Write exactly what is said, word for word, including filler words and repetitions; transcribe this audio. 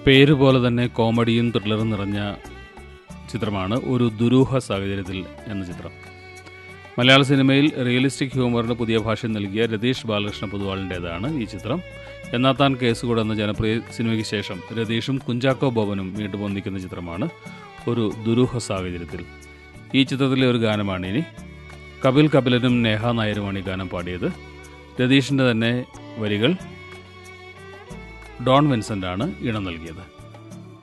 പേര് പോലെ തന്നെ കോമഡിയും ത്രില്ലറും നിറഞ്ഞ ചിത്രമാണ് ഒരു ദുരൂഹ സാഹചര്യത്തിൽ എന്ന ചിത്രം. മലയാള സിനിമയിൽ റിയലിസ്റ്റിക് ഹ്യൂമറിന് പുതിയ ഭാഷ നൽകിയ രതീഷ് ബാലകൃഷ്ണ പൊതുവാളിൻ്റേതാണ് ഈ ചിത്രം. എന്നാത്താൻ കേസുകൂടെ എന്ന ജനപ്രിയ സിനിമയ്ക്ക് ശേഷം രതീഷും കുഞ്ചാക്കോ ബോബനും വീണ്ടും ഒന്നിക്കുന്ന ചിത്രമാണ് ഒരു ദുരൂഹ സാഹചര്യത്തിൽ. ഈ ചിത്രത്തിലെ ഒരു ഗാനമാണ് ഇനി. കപിൽ കപിലനും നേഹ നായരുമാണ് ഈ ഗാനം പാടിയത്. രതീഷിൻ്റെ തന്നെ വരികൾ ഡോൺ വിൻസെൻ്റാണ് ഈണം നൽകിയത്.